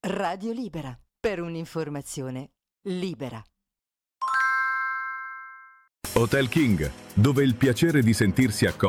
Radio Libera, per un'informazione libera. Hotel King, dove il piacere di sentirsi accolti